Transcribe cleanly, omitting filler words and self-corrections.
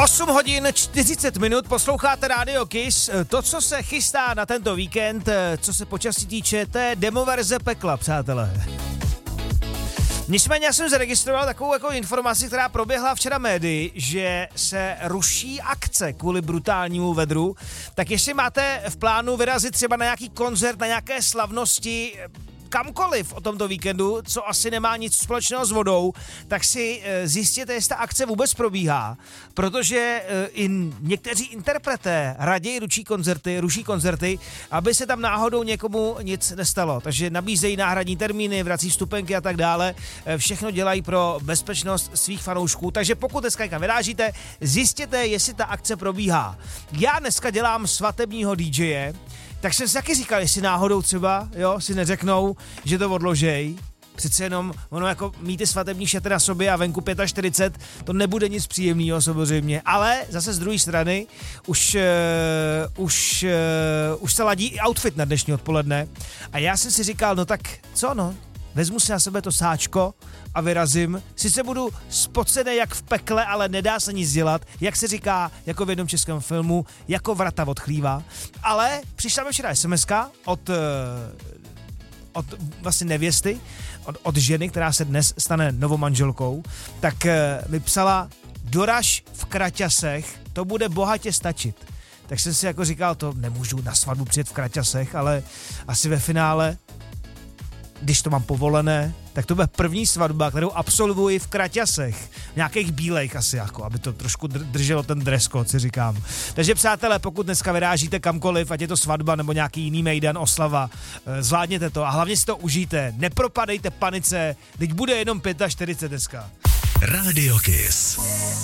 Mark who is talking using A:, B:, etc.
A: 8 hodin 40 minut, posloucháte Radio Kiss. To, co se chystá na tento víkend, co se počasí týče, to je demoverze pekla, přátelé. Nicméně já jsem zaregistroval takovou jako informaci, která proběhla včera médii, že se ruší akce kvůli brutálnímu vedru. Tak jestli máte v plánu vyrazit třeba na nějaký koncert, na nějaké slavnosti, kamkoliv o tomto víkendu, co asi nemá nic společného s vodou, tak si zjistěte, jestli ta akce vůbec probíhá, protože i někteří interpreté raději ruší koncerty, aby se tam náhodou někomu nic nestalo. Takže nabízejí náhradní termíny, vrací vstupenky a tak dále. Všechno dělají pro bezpečnost svých fanoušků. Takže pokud dneska někam vyrážíte, zjistěte, jestli ta akce probíhá. Já dneska dělám svatebního DJe, tak jsem si taky říkal, jestli náhodou třeba, si neřeknou, že to odložej. Přece jenom, ono jako mít svatební šaty na sobě a venku 45, to nebude nic příjemného samozřejmě. Ale zase z druhé strany už se ladí i outfit na dnešní odpoledne. A já jsem si říkal, no tak co no, vezmu si na sebe to sáčko a vyrazím. Sice budu spocený jak v pekle, ale nedá se nic dělat, jak se říká jako v jednom českém filmu, jako vrata od chlíva. Ale přišla mi včera SMS-ka od vlastně nevěsty, od ženy, která se dnes stane novomanželkou, tak mi psala, doraž v kraťasech, to bude bohatě stačit. Tak jsem si jako říkal, to nemůžu na svatbu přijet v kraťasech, ale asi ve finále, když to mám povolené, tak to bude první svatba, kterou absolvuji v kraťasech. V nějakých bílejch asi, jako, aby to trošku drželo ten dress code, si říkám. Takže přátelé, pokud dneska vyrážíte kamkoliv, ať je to svatba nebo nějaký jiný mejdan, oslava, zvládněte to a hlavně si to užijte. Nepropadejte panice, teď bude jenom 45 dneska.
B: Radio Kiss.